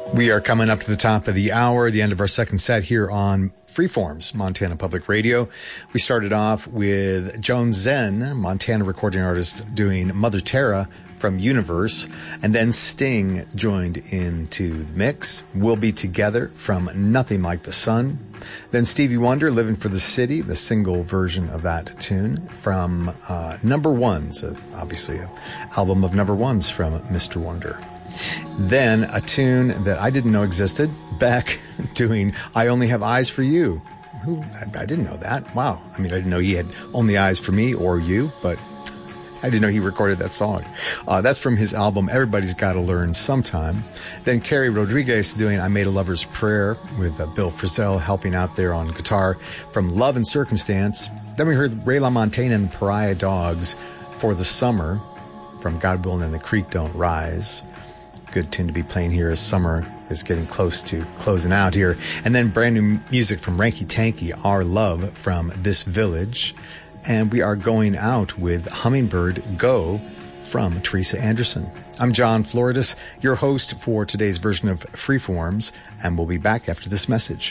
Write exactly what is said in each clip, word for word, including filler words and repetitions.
We are coming up to the top of the hour, the end of our second set here on Freeforms, Montana Public Radio. We started off with Joan Zen, Montana recording artist, doing Mother Terra from Universe, and then Sting joined into the mix. We'll Be Together from Nothing Like the Sun. Then Stevie Wonder, Living for the City, the single version of that tune from uh, Number Ones, uh, obviously an album of number ones from Mister Wonder. Then a tune that I didn't know existed, Beck doing I Only Have Eyes for You. Who I, I didn't know that. Wow. I mean, I didn't know he had only eyes for me or you, but I didn't know he recorded that song. Uh, that's from his album Everybody's Gotta Learn Sometime. Then Carrie Rodriguez doing I Made a Lover's Prayer with uh, Bill Frisell helping out there on guitar from Love and Circumstance. Then we heard Ray LaMontagne and the Pariah Dogs for the Summer from God Willing and the Creek Don't Rise. Good tune to be playing here as summer is getting close to closing out here. And then brand new music from Ranky Tanky, Our Love from This Village. And we are going out with Hummingbird Go from Teresa Anderson. I'm John Floridis, your host for today's version of Freeforms, and we'll be back after this message.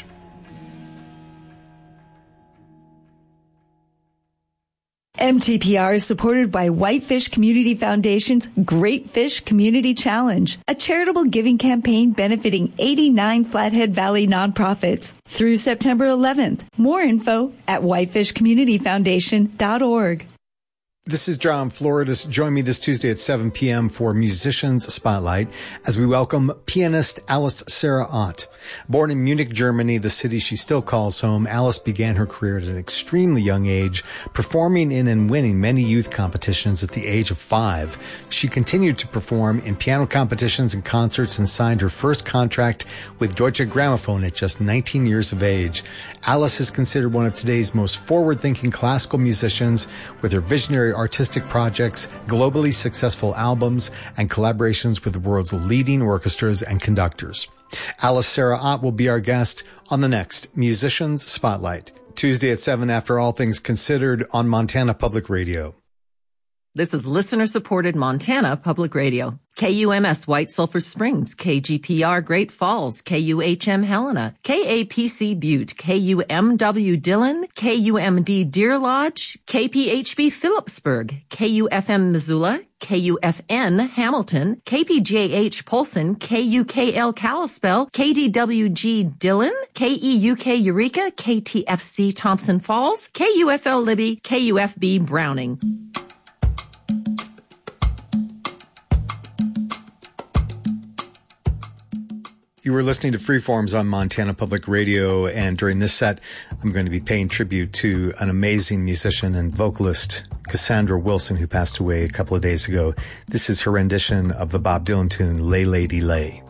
M T P R is supported by Whitefish Community Foundation's Great Fish Community Challenge, a charitable giving campaign benefiting eighty-nine Flathead Valley nonprofits through September eleventh. More info at whitefish community foundation dot org. This is John Floridis. Join me this Tuesday at seven p.m. for Musicians Spotlight as we welcome pianist Alice Sarah Ott. Born in Munich, Germany, the city she still calls home, Alice began her career at an extremely young age, performing in and winning many youth competitions at the age of five. She continued to perform in piano competitions and concerts and signed her first contract with Deutsche Grammophon at just nineteen years of age. Alice is considered one of today's most forward-thinking classical musicians with her visionary artistic projects, globally successful albums, and collaborations with the world's leading orchestras and conductors. Alice Sarah Ott will be our guest on the next Musicians Spotlight, Tuesday at seven after All Things Considered on Montana Public Radio. This is listener-supported Montana Public Radio. K U M S White Sulphur Springs, K G P R Great Falls, K U H M Helena, K A P C Butte, K U M W Dillon, K U M D Deer Lodge, K P H B Phillipsburg, K U F M Missoula, K U F N Hamilton, K P J H Polson, K U K L Kalispell, K D W G Dillon, K E U K Eureka, K T F C Thompson Falls, K U F L Libby, K U F B Browning. You were listening to Freeforms on Montana Public Radio, and during this set, I'm going to be paying tribute to an amazing musician and vocalist, Cassandra Wilson, who passed away a couple of days ago. This is her rendition of the Bob Dylan tune, Lay Lady Lay.